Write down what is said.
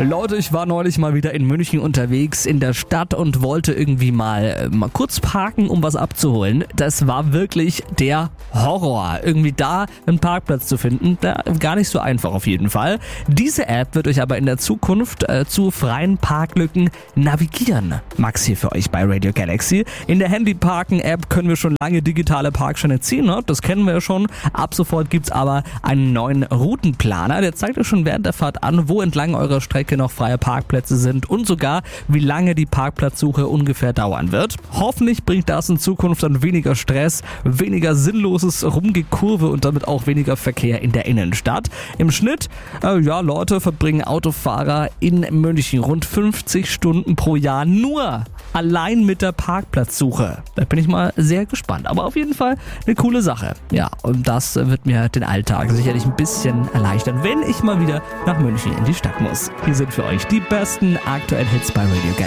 Leute, ich war neulich mal wieder in München unterwegs in der Stadt und wollte irgendwie mal kurz parken, um was abzuholen. Das war wirklich der Horror. Irgendwie da einen Parkplatz zu finden, gar nicht so einfach auf jeden Fall. Diese App wird euch aber in der Zukunft zu freien Parklücken navigieren. Max hier für euch bei Radio Galaxy. In der Handy-Parken-App können wir schon lange digitale Parkscheine ziehen, ne? Das kennen wir ja schon. Ab sofort gibt's aber einen neuen Routenplaner. Der zeigt euch schon während der Fahrt an, wo entlang eurer Strecke noch freie Parkplätze sind und sogar, wie lange die Parkplatzsuche ungefähr dauern wird. Hoffentlich bringt das in Zukunft dann weniger Stress, weniger sinnloses Rumgekurve und damit auch weniger Verkehr in der Innenstadt. Im Schnitt, Leute, verbringen Autofahrer in München rund 50 Stunden pro Jahr nur allein mit der Parkplatzsuche. Da bin ich mal sehr gespannt. Aber auf jeden Fall eine coole Sache. Ja, und das wird mir den Alltag sicherlich ein bisschen erleichtern, wenn ich mal wieder nach München in die Stadt muss. Hier sind für euch die besten aktuellen Hits bei Radio Galaxy.